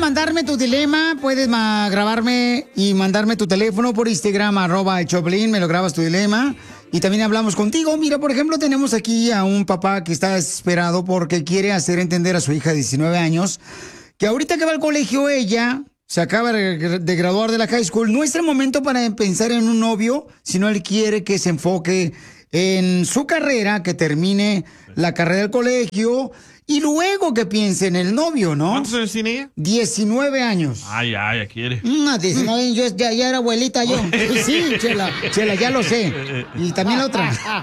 mandarme tu dilema, puedes grabarme y mandarme tu teléfono por Instagram, @elchoplin, me lo grabas tu dilema. Y también hablamos contigo. Mira, por ejemplo, tenemos aquí a un papá que está desesperado porque quiere hacer entender a su hija de 19 años que ahorita que va al colegio ella se acaba de graduar de la high school. No es el momento para pensar en un novio, sino él quiere que se enfoque en su carrera, que termine la carrera del colegio y luego que piense en el novio, ¿no? ¿Cuántos años tiene ella? 19 años. Ay, ya quiere. 19 años, ya era abuelita yo. Sí, Chela, ya lo sé. Y también la otra.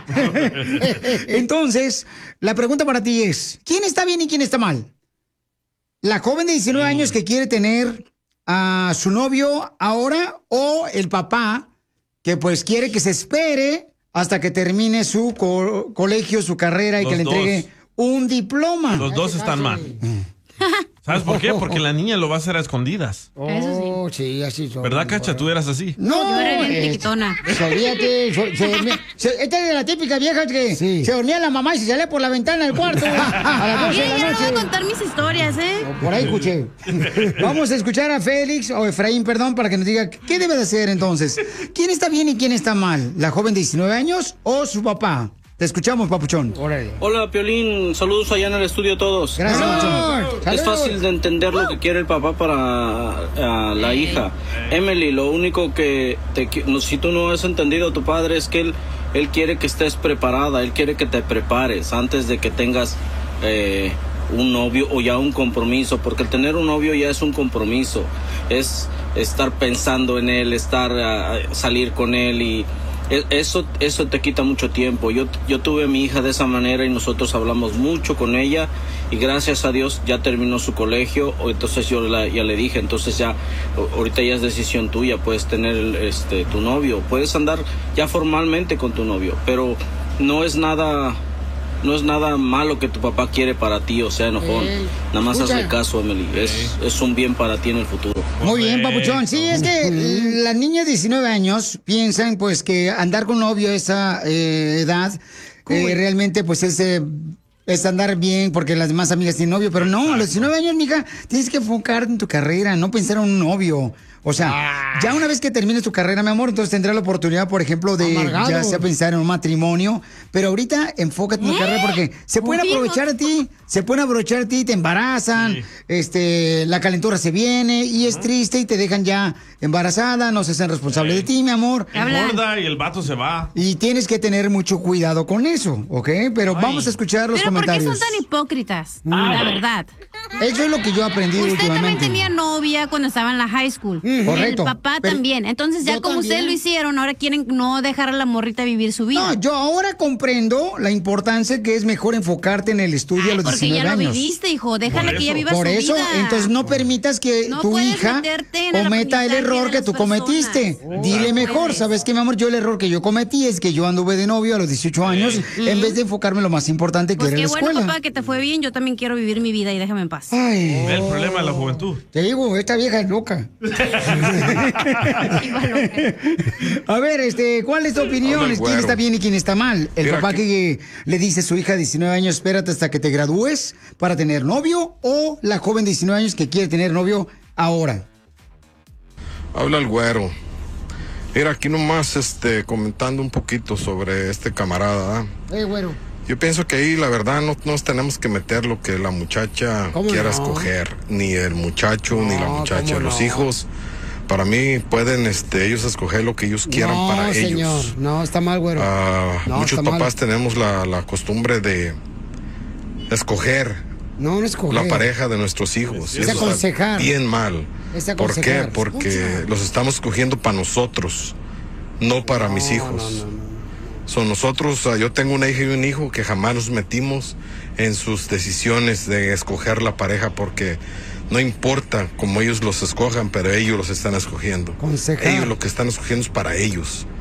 Entonces, la pregunta para ti es, ¿quién está bien y quién está mal? ¿La joven de 19 años que quiere tener a su novio ahora o el papá que pues quiere que se espere hasta que termine su colegio, su carrera y Los que le entregue dos. un diploma? Los dos están mal. ¿Sabes por qué? Porque la niña lo va a hacer a escondidas. Eso sí, así son. ¿Verdad, Cacha? Tú eras así. No, Yo era bien tiquitona. Olvídate, esta es de la típica vieja que se dormía la mamá y se salía por la ventana del cuarto a las 12 de Mira, la yo no noche. voy a contar mis historias, ¿eh? Por ahí escuché. Vamos a escuchar a Félix, o Efraín, perdón, para que nos diga qué debe de hacer entonces. ¿Quién está bien y quién está mal? ¿La joven de 19 años o su papá? Te escuchamos, papuchón. Hola, Piolín. Saludos allá en el estudio a todos. Gracias, papuchón. Es fácil de entender lo que quiere el papá para la hija. Emily, lo único que si tú no has entendido a tu padre es que él quiere que estés preparada, él quiere que te prepares antes de que tengas un novio o ya un compromiso, porque el tener un novio ya es un compromiso, es estar pensando en él, salir con él y eso te quita mucho tiempo. Yo tuve a mi hija de esa manera y nosotros hablamos mucho con ella y gracias a Dios ya terminó su colegio. Entonces yo ya le dije, entonces ya ahorita ya es decisión tuya, puedes tener tu novio, puedes andar ya formalmente con tu novio, pero no es nada malo que tu papá quiere para ti, o sea, enojón. Nada más hazle caso, Emily. Es un bien para ti en el futuro. Muy bien, papuchón. Sí, es que las niñas de 19 años piensan pues que andar con un novio a esa edad realmente pues es andar bien porque las demás amigas tienen novio, pero no, a los 19 años, mija, tienes que enfocarte en tu carrera, no pensar en un novio. O sea, ya una vez que termines tu carrera, mi amor, entonces tendrás la oportunidad, por ejemplo, de ya sea pensar en un matrimonio. Pero ahorita enfócate en tu carrera porque se pueden aprovechar de ti, te embarazan, la calentura se viene y es triste y te dejan ya embarazada, no se hacen responsables de ti, mi amor. Engorda y el vato se va. Y tienes que tener mucho cuidado con eso, ¿ok? Pero vamos a escuchar los comentarios. ¿Pero por qué son tan hipócritas? La verdad. Eso es lo que yo he aprendido Usted últimamente. también tenía novia cuando estaba en la high school. Correcto. El papá Pero también. Entonces ya yo como también. ustedes lo hicieron, ahora quieren no dejar a la morrita vivir su vida. No, yo ahora comprendo la importancia que es mejor enfocarte en el estudio a los Porque 19 ya lo años. viviste, hijo. Déjala que ella viva Por su eso, vida. entonces no permitas que No tu puedes hija meterte en el cometa el aprendizaje error de que las tú cometiste. personas. Dile No mejor, puedes. ¿sabes qué, mi amor? Yo el error que yo cometí es que yo anduve de novio a los 18 años en vez de enfocarme en lo más importante que Pues era qué la bueno, escuela. papá, que te fue bien. Yo también quiero vivir mi vida y déjame en paz. Ay. Ve el problema de la juventud. Te digo, esta vieja es loca. A ver, ¿cuál es tu opinión? Habla el ¿Quién güero. está bien y quién está mal? ¿El Mira papá que le dice a su hija de 19 años, espérate hasta que te gradúes para tener novio? ¿O la joven de 19 años que quiere tener novio ahora? Habla el güero. Mira, aquí nomás comentando un poquito sobre este camarada. Güero. Yo pienso que ahí la verdad no nos tenemos que meter lo que la muchacha ¿Cómo quiera no? escoger, ni el muchacho, ni la muchacha. ¿cómo Los no? hijos, para mí, pueden ellos escoger lo que ellos quieran No, para señor. ellos. No, está mal, güero. No, Muchos está mal. papás tenemos la costumbre de escoger No escoger. la pareja de nuestros hijos. Es Eso aconsejar. está bien mal. Es ¿Por qué? aconsejar. Porque los estamos escogiendo para nosotros, no para mis hijos. Son nosotros, yo tengo una hija y un hijo que jamás nos metimos en sus decisiones de escoger la pareja porque no importa cómo ellos los escojan, pero ellos los están escogiendo. Aconsejar. Ellos lo que están escogiendo es para ellos,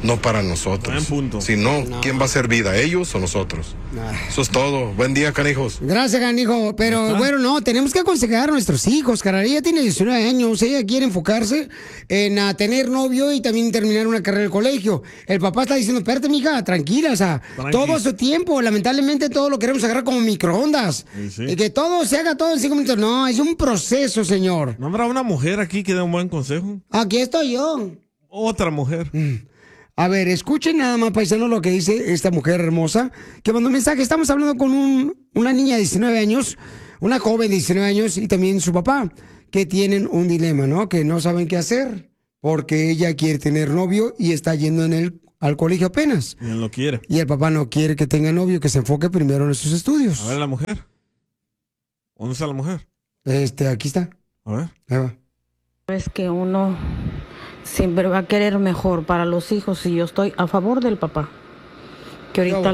no para nosotros. Buen punto. Si no, ¿quién va a hacer vida? ¿Ellos o nosotros? Eso es todo. Buen día, canijos. Gracias, canijo. Pero bueno, no, tenemos que aconsejar a nuestros hijos, carnal. Ella tiene 19 años, ella quiere enfocarse en tener novio y también terminar una carrera de colegio. El papá está diciendo, espérate, mija, tranquila, o sea, todo su tiempo, lamentablemente todo lo queremos agarrar como microondas. Sí. Y que todo se haga todo en 5 minutos. No, es un proceso, señor. ¿No habrá una mujer aquí que dé un buen consejo? Aquí estoy yo. Otra mujer. A ver, escuchen nada más, paisano, lo que dice esta mujer hermosa que mandó un mensaje. Estamos hablando con una niña de 19 años, una joven de 19 años y también su papá, que tienen un dilema, ¿no? Que no saben qué hacer porque ella quiere tener novio y está yendo al colegio apenas. Y él lo quiere. Y el papá no quiere que tenga novio, que se enfoque primero en sus estudios. A ver la mujer. ¿Dónde está la mujer? Aquí está. A ver. Ahí va. Es que uno siempre va a querer mejor para los hijos y yo estoy a favor del papá. Que ahorita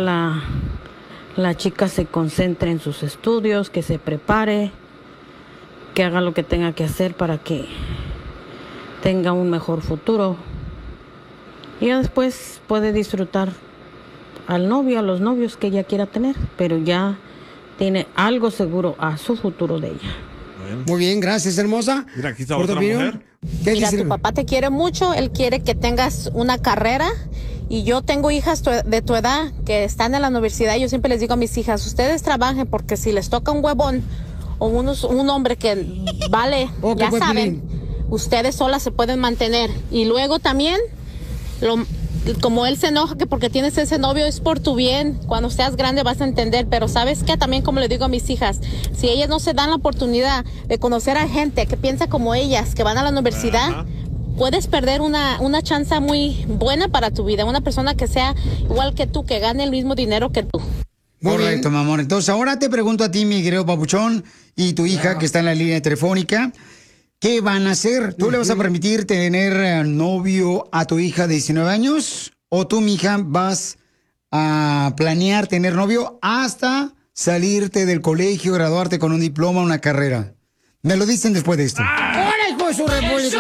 la chica se concentre en sus estudios, que se prepare, que haga lo que tenga que hacer para que tenga un mejor futuro. Y ya después puede disfrutar al novio, a los novios que ella quiera tener, pero ya tiene algo seguro a su futuro de ella. Muy bien, gracias, hermosa. Mira, aquí está ¿Por tu otra opinión? mujer. ¿Qué Mira, dice? tu papá te quiere mucho, él quiere que tengas una carrera y yo tengo hijas de tu edad que están en la universidad y yo siempre les digo a mis hijas, ustedes trabajen porque si les toca un huevón o un hombre que vale, ya saben, ustedes solas se pueden mantener. Y luego también, como él se enoja que porque tienes ese novio es por tu bien, cuando seas grande vas a entender, pero sabes que también como le digo a mis hijas, si ellas no se dan la oportunidad de conocer a gente que piensa como ellas, que van a la universidad, puedes perder una chance muy buena para tu vida, una persona que sea igual que tú, que gane el mismo dinero que tú. Correcto, mi amor. Entonces, ahora te pregunto a ti, mi querido papuchón, y tu hija que está en la línea telefónica, ¿qué van a hacer? ¿Tú le vas a permitir tener novio a tu hija de 19 años? ¿O tú, mija, vas a planear tener novio hasta salirte del colegio, graduarte con un diploma, una carrera? Me lo dicen después de esto. ¡Hola, hijo de su república!